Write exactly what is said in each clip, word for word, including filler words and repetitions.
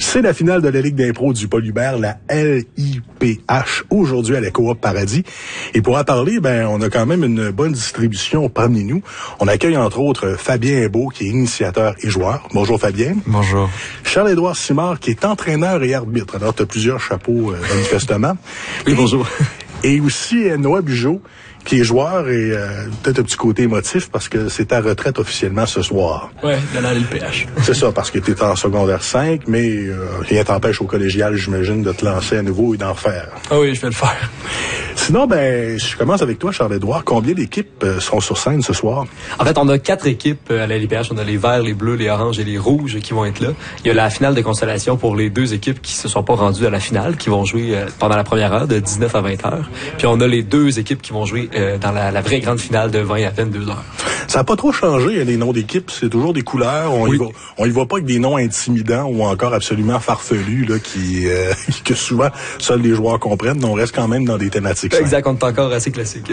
C'est la finale de la Ligue d'impro du Paul Hubert, la L I P H, aujourd'hui à la Coop Paradis. Et pour en parler, ben, on a quand même une bonne distribution parmi nous. On accueille entre autres Fabien Beau, qui est initiateur et joueur. Bonjour Fabien. Bonjour. Charles-Édouard Simard, qui est entraîneur et arbitre. Alors, tu as plusieurs chapeaux, euh, manifestement. Oui, bonjour. Et aussi euh, Noah Bugeaud, qui est joueur et euh, peut-être un petit côté émotif parce que c'est ta retraite officiellement ce soir. Oui, de la L P H. C'est ça, parce que tu es en secondaire cinq, mais euh, rien t'empêche au collégial, j'imagine, de te lancer à nouveau et d'en faire. Ah oui, je vais le faire. Sinon, ben, je commence avec toi, Charles-Édouard. Combien d'équipes euh, sont sur scène ce soir? En fait, on a quatre équipes à la L P H. On a les verts, les bleus, les oranges et les rouges qui vont être là. Il y a la finale de consolation pour les deux équipes qui se sont pas rendues à la finale, qui vont jouer euh, pendant la première heure de dix-neuf à vingt heures. Puis on a les deux équipes qui vont jouer euh, dans la, la vraie grande finale de vingt à vingt-deux heures. Ça n'a pas trop changé, les noms d'équipes. C'est toujours des couleurs. On oui. y va, on y va pas avec des noms intimidants ou encore absolument farfelus, là, qui, euh, que souvent seuls les joueurs comprennent. On reste quand même dans des thématiques. Exact, on est encore assez classique.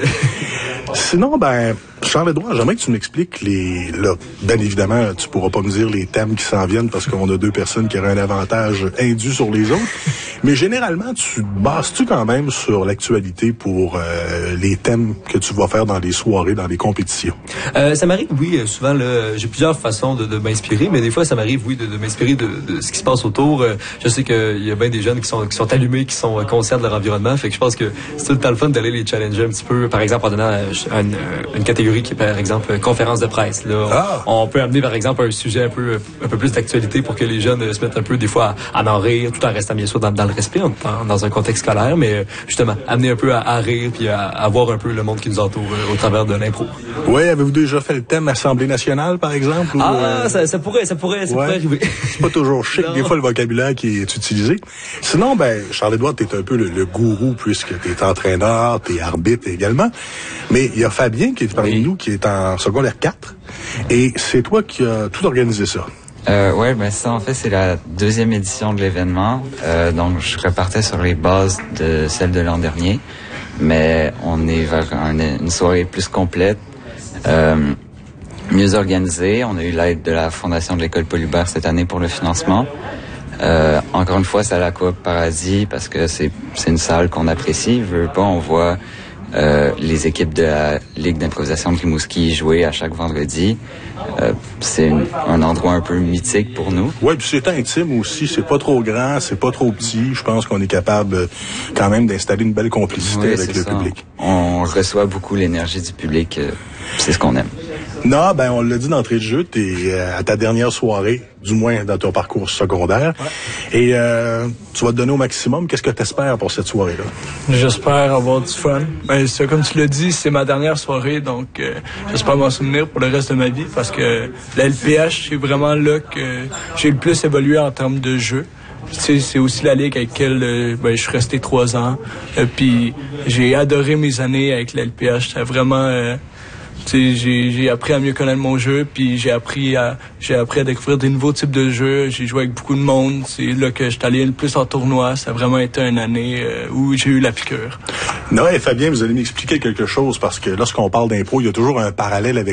Sinon, ben, Charles-Édouard, j'aimerais que tu m'expliques les, là, bien évidemment, tu pourras pas me dire les thèmes qui s'en viennent parce qu'on a deux personnes qui auraient un avantage indu sur les autres. Mais généralement, tu te bases-tu quand même sur l'actualité pour euh, les thèmes que tu vas faire dans les soirées, dans les compétitions? Euh, ça m'arrive, oui, souvent, là, j'ai plusieurs façons de, de m'inspirer, mais des fois, ça m'arrive, oui, de, de m'inspirer de, de ce qui se passe autour. Je sais qu'il y a bien des jeunes qui sont, qui sont allumés, qui sont conscients de leur environnement, fait que je pense que c'est tout le temps le fun d'aller les challenger un petit peu, par exemple, en donnant une, une catégorie qui est, par exemple, conférence de presse. Là, ah. On peut amener, par exemple, un sujet un peu, un peu plus d'actualité pour que les jeunes se mettent un peu, des fois, à, à en rire, tout en restant, bien sûr, dans, dans le respect, en, dans un contexte scolaire, mais justement, amener un peu à, à rire puis à, à voir un peu le monde qui nous entoure euh, au travers de l'impro. Oui, avez-vous déjà fait le thème Assemblée nationale, par exemple? Ou, ah, euh... ça, ça pourrait, ça pourrait, ça ouais. pourrait arriver. C'est pas toujours chic, des fois, le vocabulaire qui est utilisé. Sinon, ben, Charles-Édouard, t'es un peu le, le gourou puisque t'es entraîneur, t'es arbitre également. Mais il y a Fabien qui est parmi oui. nous, qui est en secondaire quatre. Et c'est toi qui as tout organisé ça. Euh, ouais, ben ça, en fait, c'est la deuxième édition de l'événement. Euh, donc, je repartais sur les bases de celle de l'an dernier. Mais on est vers un, une soirée plus complète, euh, mieux organisée. On a eu l'aide de la Fondation de l'École Paul Hubert cette année pour le financement. Euh, encore une fois, c'est à la Coop Paradis parce que c'est, c'est une salle qu'on apprécie. Je veux pas, on voit euh, les équipes de la Ligue d'improvisation de Rimouski jouer à chaque vendredi. Euh, c'est une, un endroit un peu mythique pour nous. Oui, puis c'est intime aussi. C'est pas trop grand, c'est pas trop petit. Je pense qu'on est capable quand même d'installer une belle complicité oui, avec le ça. public. On reçoit beaucoup l'énergie du public. Euh, c'est ce qu'on aime. Non, ben on l'a dit d'entrée de jeu, t'es euh, à ta dernière soirée, du moins dans ton parcours secondaire. Ouais. Et euh, tu vas te donner au maximum. Qu'est-ce que tu espères pour cette soirée-là? J'espère avoir du fun. Ben, ça, comme tu l'as dit, c'est ma dernière soirée, donc euh, j'espère m'en souvenir pour le reste de ma vie parce que la L P H, c'est vraiment là que j'ai le plus évolué en termes de jeu. Tu sais, c'est aussi la ligue avec laquelle euh, ben, je suis resté trois ans. Euh, puis j'ai adoré mes années avec la L P H. C'était vraiment... Euh, J'ai, j'ai appris à mieux connaître mon jeu, puis j'ai appris à j'ai appris à découvrir des nouveaux types de jeux. J'ai joué avec beaucoup de monde. C'est là que je suis allé le plus en tournoi. Ça a vraiment été une année euh, où j'ai eu la piqûre. Non, et Fabien, vous allez m'expliquer quelque chose parce que lorsqu'on parle d'impro, il y a toujours un parallèle avec